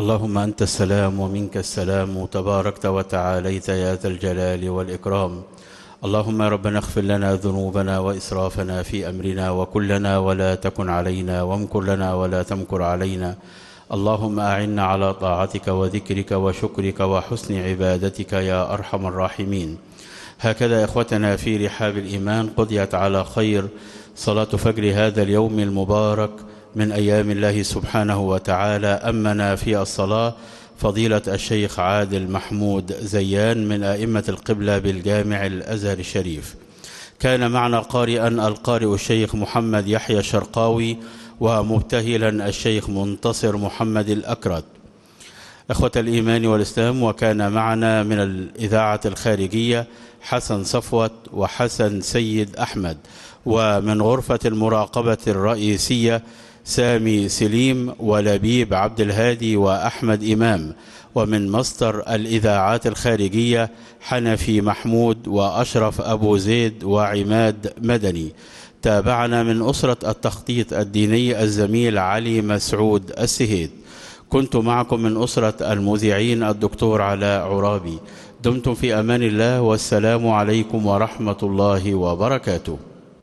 اللهم أنت السلام ومنك السلام، تباركت وتعاليت يا ذا الجلال والإكرام. اللهم ربنا اغفر لنا ذنوبنا وإسرافنا في أمرنا، وكلنا ولا تكن علينا، وامكر لنا ولا تمكر علينا. اللهم أعنا على طاعتك وذكرك وشكرك وحسن عبادتك يا أرحم الراحمين. هكذا إخوتنا في رحاب الإيمان قضيت على خير صلاة فجر هذا اليوم المبارك من أيام الله سبحانه وتعالى. أمنا في الصلاة فضيلة الشيخ عادل محمود زيان من أئمة القبلة بالجامع الأزهر الشريف. كان معنا قارئا القارئ الشيخ محمد يحيى الشرقاوي، ومبتهلا الشيخ منتصر محمد الأكرد. إخوة الإيمان والإسلام، وكان معنا من الإذاعة الخارجية حسن صفوت وحسن سيد أحمد، ومن غرفة المراقبة الرئيسية سامي سليم ولبيب عبد الهادي وأحمد إمام، ومن مصدر الإذاعات الخارجية حنفي محمود وأشرف أبو زيد وعماد مدني. تابعنا من أسرة التخطيط الديني الزميل علي مسعود السهيد. كنت معكم من أسرة المذيعين الدكتور علاء عرابي. دمتم في أمان الله، والسلام عليكم ورحمة الله وبركاته.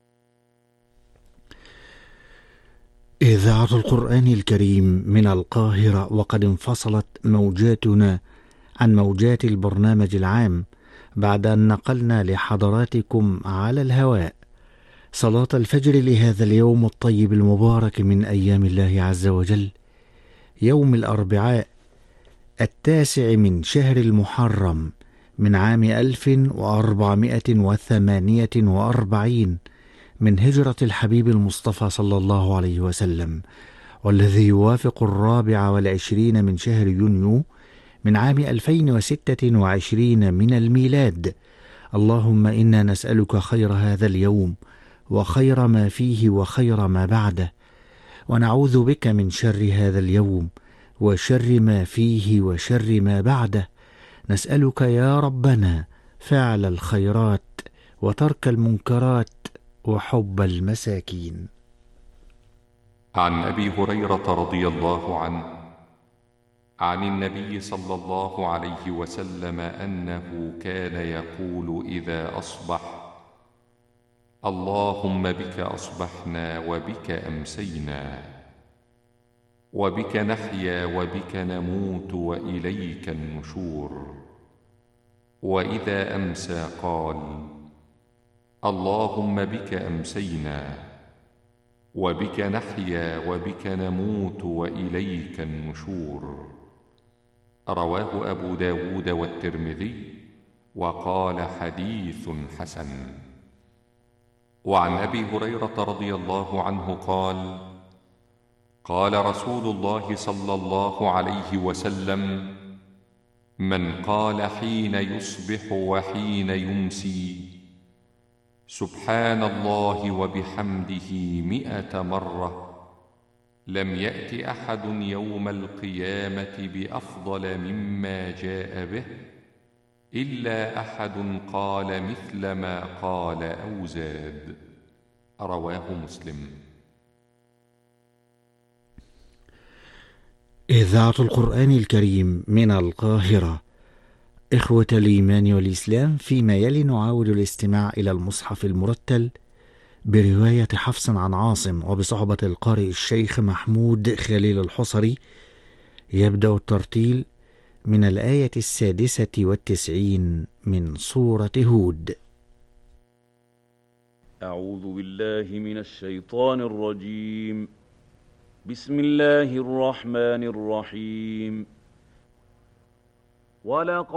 إذاعة القرآن الكريم من القاهرة، وقد انفصلت موجاتنا عن موجات البرنامج العام بعد أن نقلنا لحضراتكم على الهواء صلاة الفجر لهذا اليوم الطيب المبارك من أيام الله عز وجل، يوم الأربعاء 9 من شهر المحرم من عام 1448 من هجرة الحبيب المصطفى صلى الله عليه وسلم، والذي يوافق 24 من شهر يونيو من عام 2026 من الميلاد. اللهم إنا نسألك خير هذا اليوم وخير ما فيه وخير ما بعده، ونعوذ بك من شر هذا اليوم وشر ما فيه وشر ما بعده. نسألك يا ربنا فعل الخيرات وترك المنكرات وحب المساكين. عن أبي هريرة رضي الله عنه عن النبي صلى الله عليه وسلم أنه كان يقول إذا أصبح: اللهم بك أصبحنا وبك أمسينا وبك نحيا وبك نموت وإليك النشور. وإذا أمسى قال: اللهم بك أمسينا وبك نحيا وبك نموت وإليك النشور. رواه أبو داود والترمذي، وقال حديث حسن. وعن أبي هريرة رضي الله عنه قال: قال رسول الله صلى الله عليه وسلم: من قال حين يصبح وحين يمسي سبحان الله وبحمده 100 مرة، لم يأت أحد يوم القيامة بأفضل مما جاء به إلا أحد قال مثل ما قال أو زاد. رواه مسلم. إذاعة القرآن الكريم من القاهرة. إخوة الإيمان والإسلام، فيما يلي نعاود الاستماع إلى المصحف المرتل برواية حفص عن عاصم وبصحبة القارئ الشيخ محمود خليل الحصري. يبدأ الترتيل من الآية 96 من سورة هود. أعوذ بالله من الشيطان الرجيم. بسم الله الرحمن الرحيم. ولقد